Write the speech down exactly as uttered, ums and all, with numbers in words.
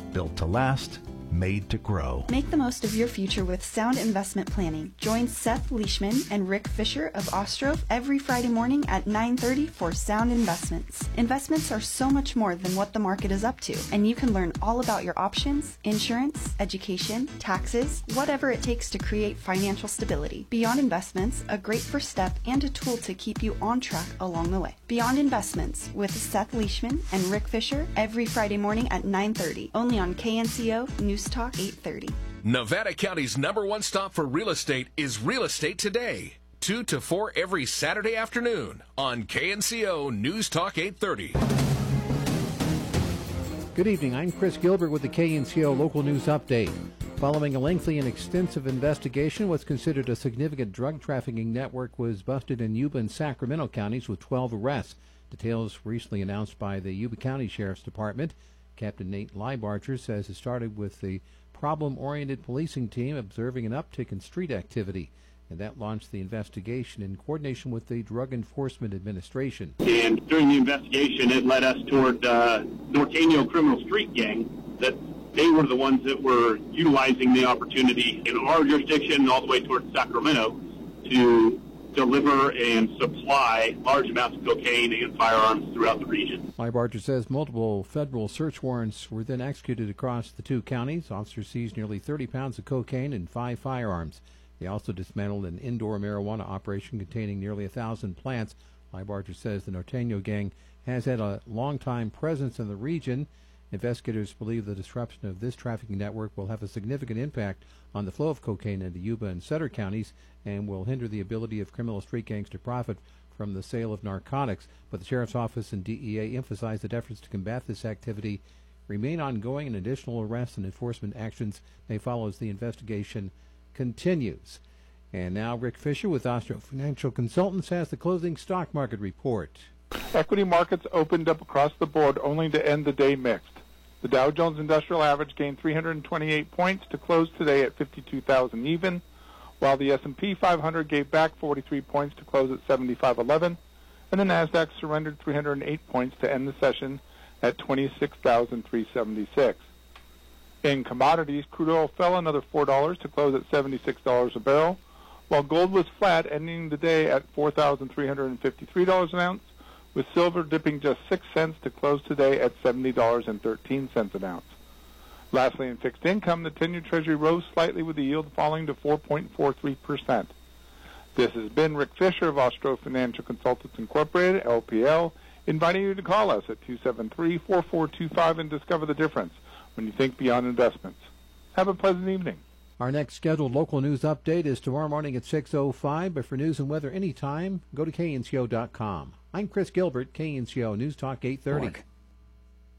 Built to last, made to grow. Make the most of your future with sound investment planning. Join Seth Leishman and Rick Fisher of Ostrov every Friday morning at nine thirty for Sound Investments. Investments are so much more than what the market is up to, and you can learn all about your options, insurance, education, taxes, whatever it takes to create financial stability. Beyond Investments, a great first step and a tool to keep you on track along the way. Beyond Investments with Seth Leishman and Rick Fisher every Friday morning at nine thirty, only on K N C O News Talk eight thirty. Nevada County's number one stop for real estate is Real Estate Today. two to four every Saturday afternoon on K N C O News Talk eight thirty. Good evening. I'm Chris Gilbert with the K N C O Local News Update. Following a lengthy and extensive investigation, what's considered a significant drug trafficking network was busted in Yuba and Sacramento counties with twelve arrests. Details recently announced by the Yuba County Sheriff's Department. Captain Nate Leibarger says it started with the problem-oriented policing team observing an uptick in street activity, and that launched the investigation in coordination with the Drug Enforcement Administration. And during the investigation, it led us toward uh, Norteño Criminal Street Gang, that they were the ones that were utilizing the opportunity in our jurisdiction all the way towards Sacramento to deliver and supply large amounts of cocaine and firearms throughout the region. Leibarger says multiple federal search warrants were then executed across the two counties. Officers seized nearly thirty pounds of cocaine and five firearms. They also dismantled an indoor marijuana operation containing nearly a thousand plants. Leibarger says the Norteño gang has had a long-time presence in the region. Investigators believe the disruption of this trafficking network will have a significant impact on the flow of cocaine into Yuba and Sutter counties and will hinder the ability of criminal street gangs to profit from the sale of narcotics. But the Sheriff's Office and D E A emphasize that efforts to combat this activity remain ongoing and additional arrests and enforcement actions may follow as the investigation continues. And now Rick Fisher with Ostrov Financial Consultants has the closing stock market report. Equity markets opened up across the board only to end the day mixed. The Dow Jones Industrial Average gained three hundred twenty-eight points to close today at fifty-two thousand even, while the S and P five hundred gave back forty-three points to close at seventy-five eleven, and the Nasdaq surrendered three hundred eight points to end the session at twenty-six thousand three hundred seventy-six. In commodities, crude oil fell another four dollars to close at seventy-six dollars a barrel, while gold was flat, ending the day at four thousand three hundred fifty-three dollars an ounce, with silver dipping just six cents to close today at seventy dollars and thirteen cents an ounce. Lastly, in fixed income, the ten-year Treasury rose slightly with the yield falling to four point four three percent. This has been Rick Fisher of Ostrov Financial Consultants Incorporated, L P L, inviting you to call us at two seven three, four four two five and discover the difference when you think beyond investments. Have a pleasant evening. Our next scheduled local news update is tomorrow morning at six oh five, but for news and weather anytime, go to K N C O dot com. I'm Chris Gilbert, K N C O News Talk eight thirty.